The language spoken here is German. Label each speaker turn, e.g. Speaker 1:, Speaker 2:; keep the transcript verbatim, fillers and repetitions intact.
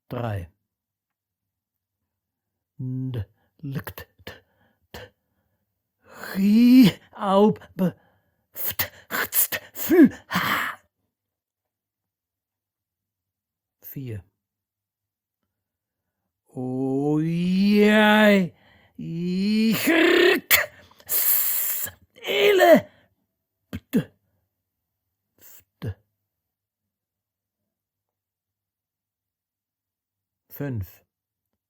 Speaker 1: drei. D, likt, t, t, ri, aub, b, ft, cht, fl, ha. vier. O, jei, ich, s, ele, bd, fd. fünf.